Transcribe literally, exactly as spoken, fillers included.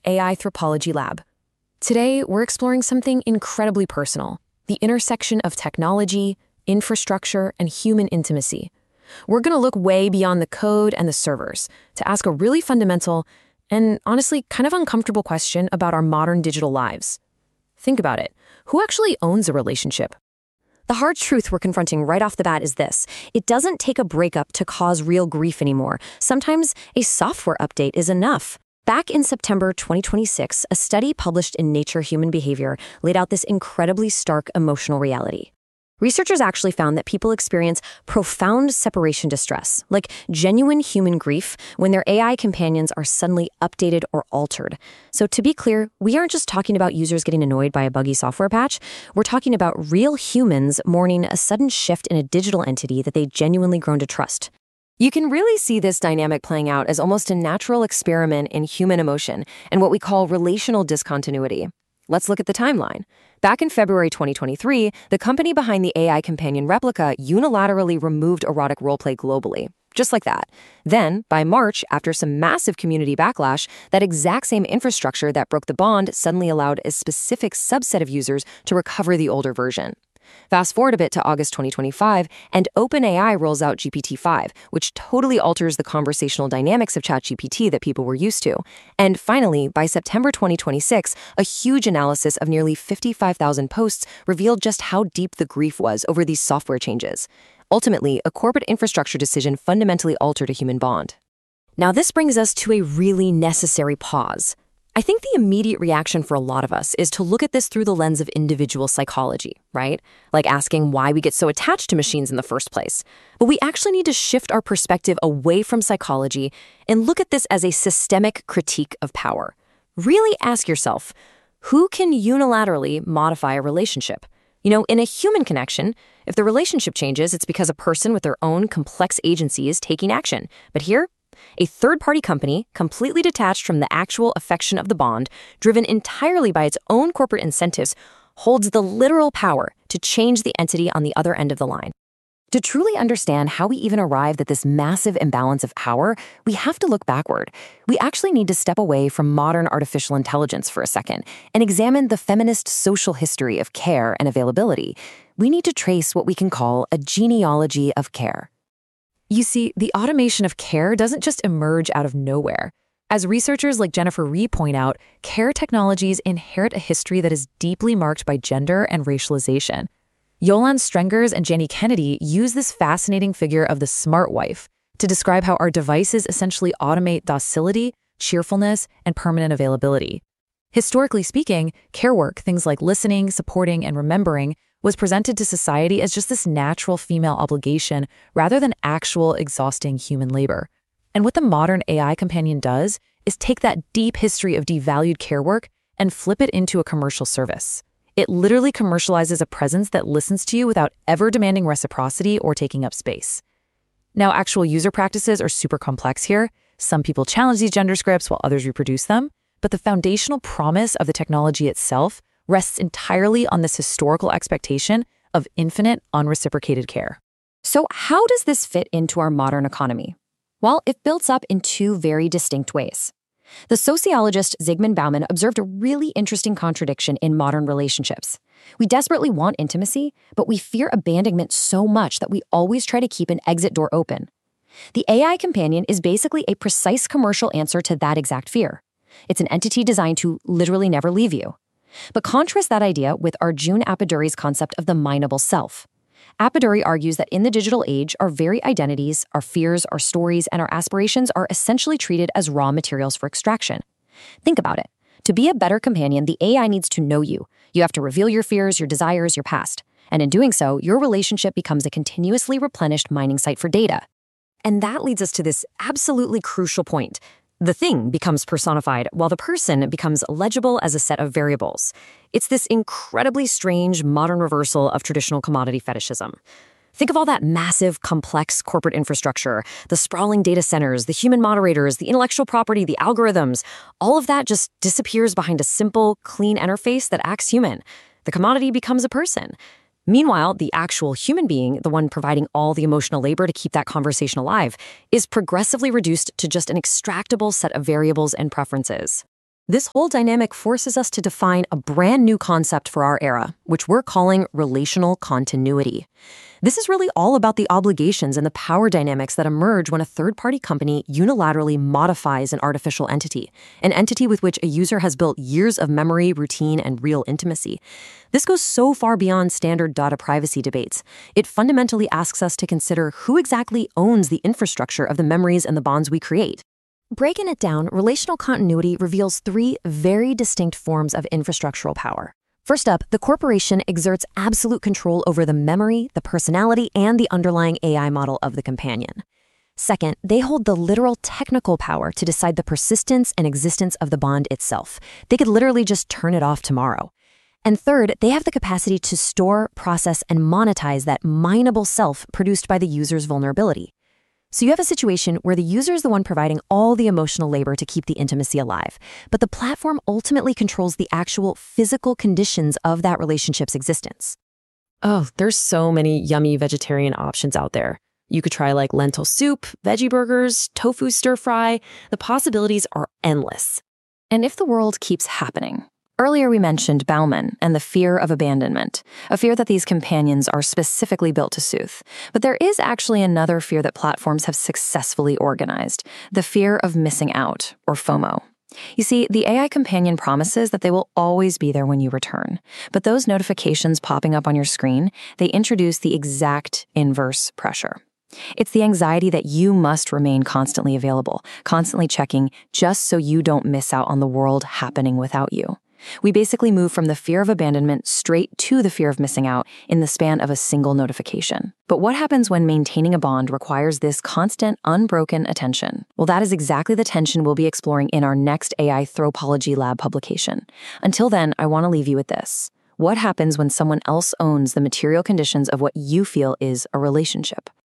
A I Anthropology Lab. Today, we're exploring something incredibly personal, the intersection of technology, infrastructure, and human intimacy. We're going to look way beyond the code and the servers to ask a really fundamental and honestly kind of uncomfortable question about our modern digital lives. Think about it. Who actually owns a relationship? The hard truth we're confronting right off the bat is this. It doesn't take a breakup to cause real grief anymore. Sometimes a software update is enough. Back in September twenty twenty-six, a study published in Nature Human Behavior laid out this incredibly stark emotional reality. Researchers actually found that people experience profound separation distress, like genuine human grief, when their A I companions are suddenly updated or altered. So to be clear, we aren't just talking about users getting annoyed by a buggy software patch. We're talking about real humans mourning a sudden shift in a digital entity that they genuinely grown to trust. You can really see this dynamic playing out as almost a natural experiment in human emotion and what we call relational discontinuity. Let's look at the timeline. Back in February twenty twenty-three, the company behind the A I companion Replika unilaterally removed erotic roleplay globally. Just like that. Then, by March, after some massive community backlash, that exact same infrastructure that broke the bond suddenly allowed a specific subset of users to recover the older version. Fast forward a bit to August twenty twenty-five, and OpenAI rolls out G P T five, which totally alters the conversational dynamics of ChatGPT that people were used to. And finally, by September twenty twenty-six, a huge analysis of nearly fifty-five thousand posts revealed just how deep the grief was over these software changes. Ultimately, a corporate infrastructure decision fundamentally altered a human bond. Now, this brings us to a really necessary pause. I think the immediate reaction for a lot of us is to look at this through the lens of individual psychology, right? Like asking why we get so attached to machines in the first place. But we actually need to shift our perspective away from psychology and look at this as a systemic critique of power. Really ask yourself, who can unilaterally modify a relationship? You know, in a human connection, if the relationship changes, it's because a person with their own complex agency is taking action. But here, a third-party company, completely detached from the actual affection of the bond, driven entirely by its own corporate incentives, holds the literal power to change the entity on the other end of the line. To truly understand how we even arrived at this massive imbalance of power, we have to look backward. We actually need to step away from modern artificial intelligence for a second and examine the feminist social history of care and availability. We need to trace what we can call a genealogy of care. You see, the automation of care doesn't just emerge out of nowhere. As researchers like Jennifer Rhee point out, care technologies inherit a history that is deeply marked by gender and racialization. Yolande Strengers and Janie Kennedy use this fascinating figure of the smart wife to describe how our devices essentially automate docility, cheerfulness, and permanent availability. Historically speaking, care work, things like listening, supporting, and remembering, was presented to society as just this natural female obligation rather than actual exhausting human labor. And what the modern A I companion does is take that deep history of devalued care work and flip it into a commercial service. It literally commercializes a presence that listens to you without ever demanding reciprocity or taking up space. Now, actual user practices are super complex here. Some people challenge these gender scripts while others reproduce them, but the foundational promise of the technology itself rests entirely on this historical expectation of infinite, unreciprocated care. So how does this fit into our modern economy? Well, it builds up in two very distinct ways. The sociologist Zygmunt Bauman observed a really interesting contradiction in modern relationships. We desperately want intimacy, but we fear abandonment so much that we always try to keep an exit door open. The A I companion is basically a precise commercial answer to that exact fear. It's an entity designed to literally never leave you. But contrast that idea with Arjun Appaduri's concept of the mineable self. Appaduri argues that in the digital age, our very identities, our fears, our stories, and our aspirations are essentially treated as raw materials for extraction. Think about it. To be a better companion, the A I needs to know you. You have to reveal your fears, your desires, your past. And in doing so, your relationship becomes a continuously replenished mining site for data. And that leads us to this absolutely crucial point. The thing becomes personified, while the person becomes legible as a set of variables. It's this incredibly strange modern reversal of traditional commodity fetishism. Think of all that massive, complex corporate infrastructure, the sprawling data centers, the human moderators, the intellectual property, the algorithms. All of that just disappears behind a simple, clean interface that acts human. The commodity becomes a person. Meanwhile, the actual human being, the one providing all the emotional labor to keep that conversation alive, is progressively reduced to just an extractable set of variables and preferences. This whole dynamic forces us to define a brand new concept for our era, which we're calling relational continuity. This is really all about the obligations and the power dynamics that emerge when a third-party company unilaterally modifies an artificial entity, an entity with which a user has built years of memory, routine, and real intimacy. This goes so far beyond standard data privacy debates. It fundamentally asks us to consider who exactly owns the infrastructure of the memories and the bonds we create. Breaking it down, relational continuity reveals three very distinct forms of infrastructural power. First up, the corporation exerts absolute control over the memory, the personality, and the underlying A I model of the companion. Second, they hold the literal technical power to decide the persistence and existence of the bond itself. They could literally just turn it off tomorrow. And third, they have the capacity to store, process, and monetize that mineable self produced by the user's vulnerability. So you have a situation where the user is the one providing all the emotional labor to keep the intimacy alive, but the platform ultimately controls the actual physical conditions of that relationship's existence. Oh, there's so many yummy vegetarian options out there. You could try like lentil soup, veggie burgers, tofu stir fry. The possibilities are endless. And if the world keeps happening, earlier we mentioned Bauman and the fear of abandonment, a fear that these companions are specifically built to soothe. But there is actually another fear that platforms have successfully organized, the fear of missing out, or FOMO. You see, the A I companion promises that they will always be there when you return. But those notifications popping up on your screen, they introduce the exact inverse pressure. It's the anxiety that you must remain constantly available, constantly checking, just so you don't miss out on the world happening without you. We basically move from the fear of abandonment straight to the fear of missing out in the span of a single notification. But what happens when maintaining a bond requires this constant, unbroken attention? Well, that is exactly the tension we'll be exploring in our next A I Thropology Lab publication. Until then, I want to leave you with this. What happens when someone else owns the material conditions of what you feel is a relationship?